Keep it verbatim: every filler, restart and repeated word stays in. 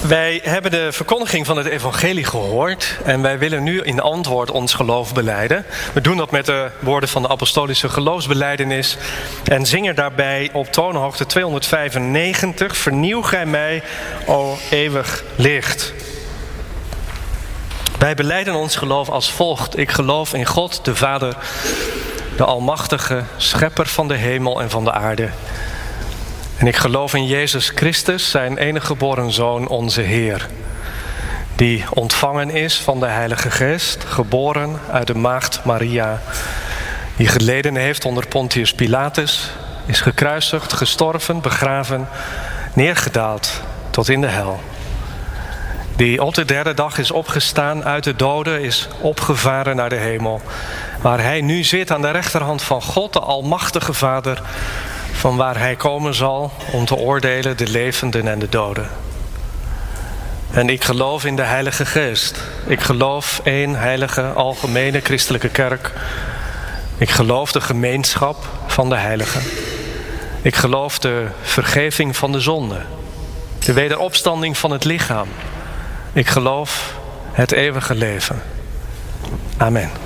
Wij hebben de verkondiging van het evangelie gehoord en wij willen nu in antwoord ons geloof belijden. We doen dat met de woorden van de apostolische geloofsbelijdenis en zingen daarbij op toonhoogte tweehonderdvijfennegentig: Vernieuw gij mij, o eeuwig licht. Wij belijden ons geloof als volgt. Ik geloof in God, de Vader, de Almachtige, schepper van de hemel en van de aarde. En ik geloof in Jezus Christus, zijn enige geboren Zoon, onze Heer, die ontvangen is van de Heilige Geest, geboren uit de maagd Maria, die geleden heeft onder Pontius Pilatus, is gekruisigd, gestorven, begraven, neergedaald tot in de hel. Die op de derde dag is opgestaan uit de doden, is opgevaren naar de hemel, waar hij nu zit aan de rechterhand van God, de Almachtige Vader, van waar hij komen zal om te oordelen de levenden en de doden. En ik geloof in de Heilige Geest. Ik geloof één heilige, algemene christelijke kerk. Ik geloof de gemeenschap van de heiligen. Ik geloof de vergeving van de zonde. De wederopstanding van het lichaam. Ik geloof het eeuwige leven. Amen.